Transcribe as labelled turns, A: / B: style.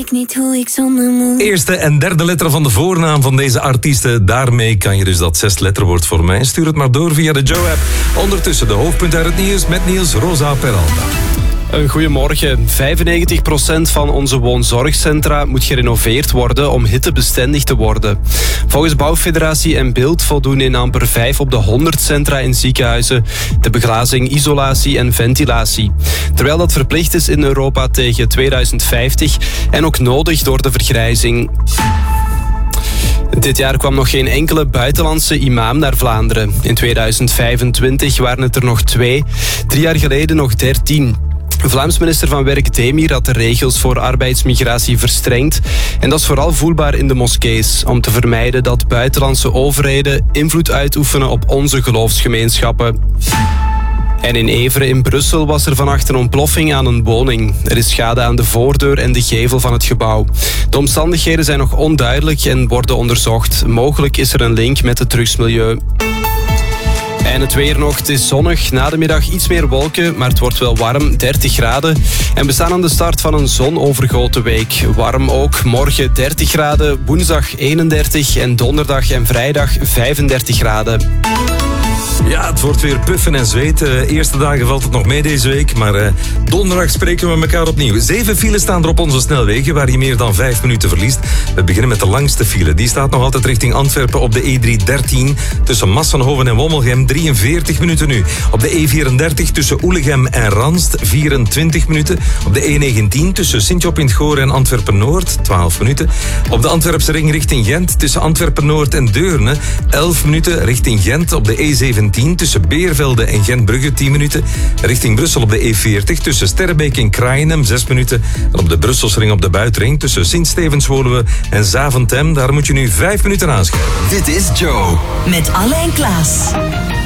A: ik niet hoe ik zonder moet.
B: Eerste en derde letter van de voornaam van deze artiesten. Daarmee kan je dus dat 6-letterwoord voor mij. Stuur het maar door via de Joe-app. Ondertussen de hoofdpunten uit het nieuws met Niels Rosa Peralta.
C: Een goeiemorgen. 95% van onze woonzorgcentra moet gerenoveerd worden om hittebestendig te worden. Volgens Bouwfederatie en Beeld voldoen in amper 5 op de 100 centra in ziekenhuizen de beglazing, isolatie en ventilatie. Terwijl dat verplicht is in Europa tegen 2050 en ook nodig door de vergrijzing. Dit jaar kwam nog geen enkele buitenlandse imam naar Vlaanderen. In 2025 waren het er nog 2, 3 jaar geleden nog 13. Vlaams minister van Werk Demir had de regels voor arbeidsmigratie verstrengd. En dat is vooral voelbaar in de moskees, om te vermijden dat buitenlandse overheden invloed uitoefenen op onze geloofsgemeenschappen. En in Evere in Brussel was er vannacht een ontploffing aan een woning. Er is schade aan de voordeur en de gevel van het gebouw. De omstandigheden zijn nog onduidelijk en worden onderzocht. Mogelijk is er een link met het drugsmilieu. En het weer nog, het is zonnig. Na de middag iets meer wolken, maar het wordt wel warm, 30 graden. En we staan aan de start van een zonovergoten week. Warm ook, morgen 30 graden, woensdag 31 en donderdag en vrijdag 35 graden.
B: Ja, het wordt weer puffen en zweten. Eerste dagen valt het nog mee deze week, maar donderdag spreken we elkaar opnieuw. 7 files staan er op onze snelwegen, waar je meer dan 5 minuten verliest. We beginnen met de langste file. Die staat nog altijd richting Antwerpen op de E313. Tussen Massenhoven en Wommelgem, 43 minuten nu. Op de E34 tussen Oelegem en Ranst, 24 minuten. Op de E19 tussen Sint-Job in het Goor en Antwerpen-Noord, 12 minuten. Op de Antwerpse ring richting Gent, tussen Antwerpen-Noord en Deurne, 11 minuten. Richting Gent op de E17 tussen Beervelde en Gentbrugge, 10 minuten. Richting Brussel op de E40 tussen Sterrebeek en Kraaienhem, 6 minuten. En op de Brusselsring op de Buitenring tussen Sint-Stevens-Woluwe en Zaventem, daar moet je nu 5 minuten aanschuiven.
D: Dit is Joe.
E: Met Alain Klaas.